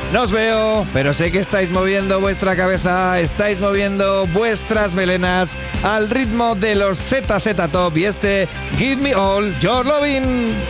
No os veo, pero sé que estáis moviendo vuestra cabeza, estáis moviendo vuestras melenas al ritmo de los ZZ Top y este Give Me All Your Lovin'.